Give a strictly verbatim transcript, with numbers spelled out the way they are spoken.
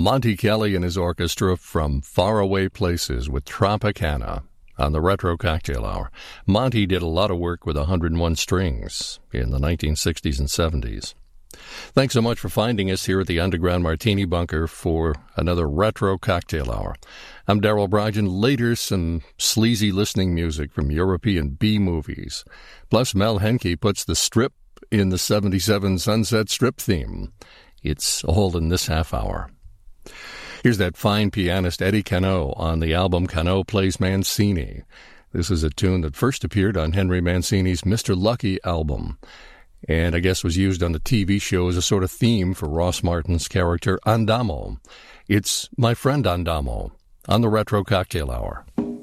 Monte Kelly and his orchestra from Faraway Places with Tropicana on the Retro Cocktail Hour. Monte did a lot of work with one hundred one Strings in the nineteen sixties and seventies. Thanks so much for finding us here at the Underground Martini Bunker for another Retro Cocktail Hour. I'm Darrell Brogin. Later, some sleazy listening music from European B-movies. Plus, Mel Henke puts the strip in the seventy-seven Sunset Strip theme. It's all in this half hour. Here's that fine pianist Eddie Cano on the album Cano Plays Mancini. This is a tune that first appeared on Henry Mancini's Mister Lucky album, and I guess was used on the T V show as a sort of theme for Ross Martin's character Andamo. It's My Friend Andamo on the Retro Cocktail Hour.